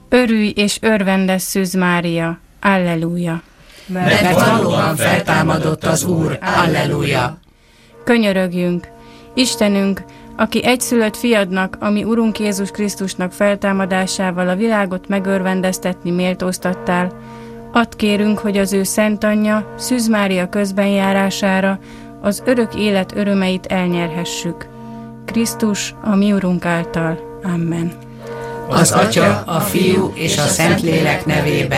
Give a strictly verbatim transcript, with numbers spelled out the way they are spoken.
Örülj és örvendes Szűz Mária, Alleluja! Mert valóban feltámadott az Úr, Alleluja! Könyörögjünk! Istenünk, aki egyszülött fiadnak, ami Urunk Jézus Krisztusnak feltámadásával a világot megörvendeztetni méltóztattál, add kérünk, hogy az ő szent anyja, Szűz Mária közbenjárására az örök élet örömeit elnyerhessük. Krisztus, a mi Urunk által. Amen. Az Atya, a Fiú és a Szentlélek nevében.